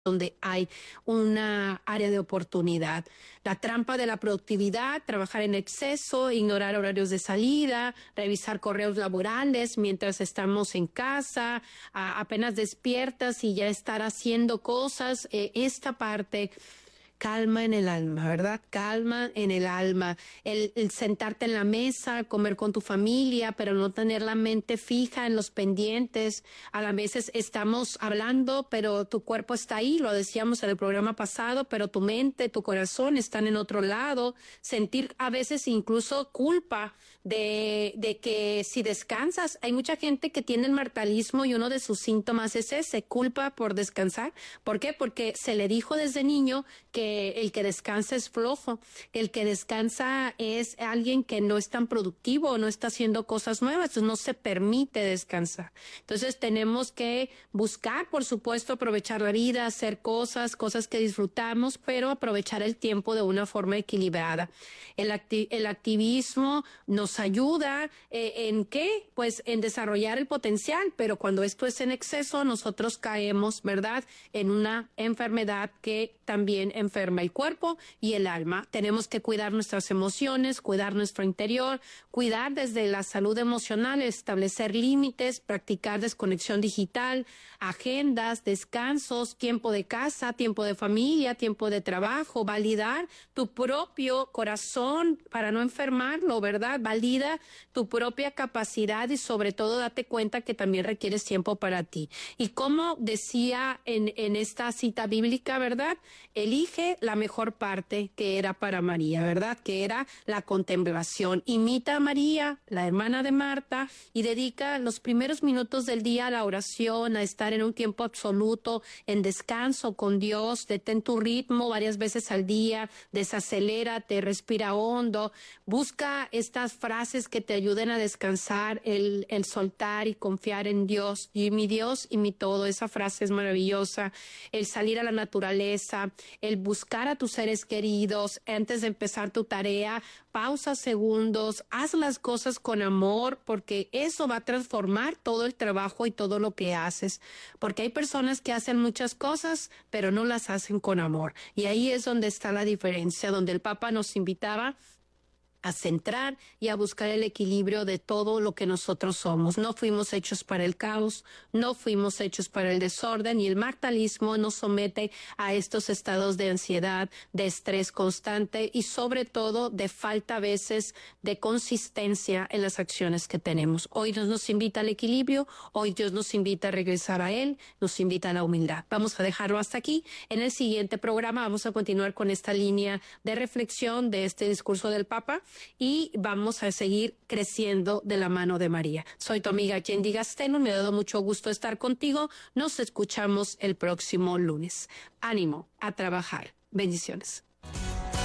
donde hay una área de oportunidad. La trampa de la productividad, trabajar en exceso, ignorar horarios de salida, revisar correos laborales mientras estamos en casa, apenas despiertas y ya estar haciendo cosas. Esta parte, calma en el alma, ¿verdad? Calma en el alma. El sentarte en la mesa, comer con tu familia, pero no tener la mente fija en los pendientes. A veces estamos hablando, pero tu cuerpo está ahí, lo decíamos en el programa pasado, pero tu mente, tu corazón están en otro lado. Sentir a veces incluso culpa de que si descansas, hay mucha gente que tiene el martalismo y uno de sus síntomas es ese, culpa por descansar. ¿Por qué? Porque se le dijo desde niño que el que descansa es flojo, el que descansa es alguien que no es tan productivo, no está haciendo cosas nuevas, entonces no se permite descansar. Entonces tenemos que buscar, por supuesto, aprovechar la vida, hacer cosas que disfrutamos, pero aprovechar el tiempo de una forma equilibrada. El activismo nos ayuda ¿en qué? Pues en desarrollar el potencial, pero cuando esto es en exceso, nosotros caemos, ¿verdad?, en una enfermedad que también enferma el cuerpo y el alma. Tenemos que cuidar nuestras emociones, cuidar nuestro interior, cuidar desde la salud emocional, establecer límites, practicar desconexión digital, agendas, descansos, tiempo de casa, tiempo de familia, tiempo de trabajo, validar tu propio corazón para no enfermarlo, ¿verdad? Valida tu propia capacidad y sobre todo date cuenta que también requieres tiempo para ti. Y como decía en esta cita bíblica, ¿verdad? Elige la mejor parte que era para María, ¿verdad? Que era la contemplación. Imita a María, la hermana de Marta, y dedica los primeros minutos del día a la oración, a estar en un tiempo absoluto, en descanso con Dios. Detén tu ritmo varias veces al día, desacelérate, respira hondo, busca estas frases que te ayuden a descansar, el soltar y confiar en Dios. Y mi Dios y mi todo, esa frase es maravillosa. El salir a la naturaleza, el buscar a tus seres queridos antes de empezar tu tarea, pausa segundos, haz las cosas con amor, porque eso va a transformar todo el trabajo y todo lo que haces, porque hay personas que hacen muchas cosas, pero no las hacen con amor, y ahí es donde está la diferencia, donde el Papa nos invitaba a centrar y a buscar el equilibrio de todo lo que nosotros somos. No fuimos hechos para el caos, no fuimos hechos para el desorden, y el martalismo nos somete a estos estados de ansiedad, de estrés constante y sobre todo de falta a veces de consistencia en las acciones que tenemos. Hoy Dios nos invita al equilibrio, hoy Dios nos invita a regresar a Él, nos invita a la humildad. Vamos a dejarlo hasta aquí. En el siguiente programa vamos a continuar con esta línea de reflexión de este discurso del Papa, y vamos a seguir creciendo de la mano de María. Soy tu amiga Yendi Gasteno, me ha dado mucho gusto estar contigo. Nos escuchamos el próximo lunes. Ánimo a trabajar. Bendiciones.